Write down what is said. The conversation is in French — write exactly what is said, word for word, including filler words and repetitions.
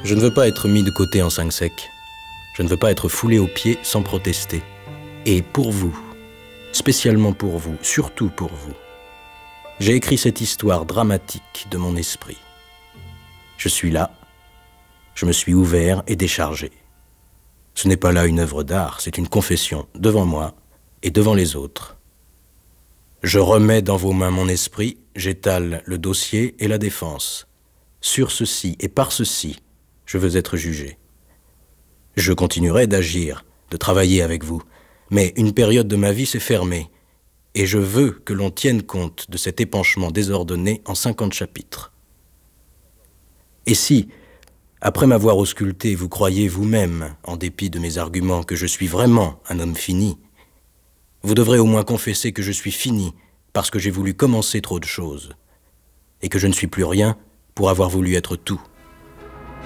Je ne veux pas être mis de côté en cinq secs. Je ne veux pas être foulé aux pieds sans protester. Et pour vous, spécialement pour vous, surtout pour vous, j'ai écrit cette histoire dramatique de mon esprit. Je suis là, je me suis ouvert et déchargé. Ce n'est pas là une œuvre d'art, c'est une confession devant moi et devant les autres. Je remets dans vos mains mon esprit, j'étale le dossier et la défense. Sur ceci et par ceci, je veux être jugé. Je continuerai d'agir, de travailler avec vous, mais une période de ma vie s'est fermée, et je veux que l'on tienne compte de cet épanchement désordonné en cinquante chapitres. Et si, après m'avoir ausculté, vous croyez vous-même, en dépit de mes arguments, que je suis vraiment un homme fini, vous devrez au moins confesser que je suis fini parce que j'ai voulu commencer trop de choses, et que je ne suis plus rien pour avoir voulu être tout.